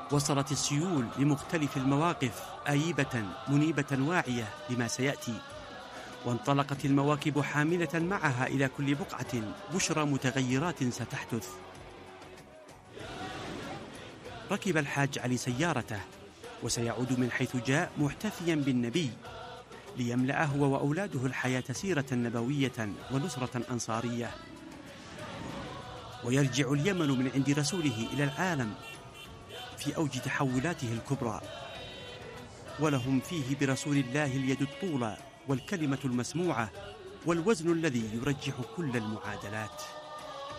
وصلت السيول لمختلف المواقف آيبة منيبة واعية لما سيأتي، وانطلقت المواكب حاملة معها إلى كل بقعة بشرى متغيرات ستحدث. ركب الحاج علي سيارته وسيعود من حيث جاء محتفيا بالنبي ليملأ هو وأولاده الحياة سيرة نبوية ونصرة أنصارية، ويرجع اليمن من عند رسوله إلى العالم في أوج تحولاته الكبرى، ولهم فيه برسول الله اليد الطولى والكلمة المسموعة والوزن الذي يرجح كل المعادلات.